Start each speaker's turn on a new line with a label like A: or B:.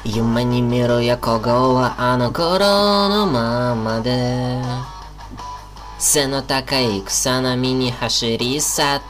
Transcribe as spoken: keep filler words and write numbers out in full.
A: 夢に見ろよここはあの頃のままで背の高い草波に走り去っ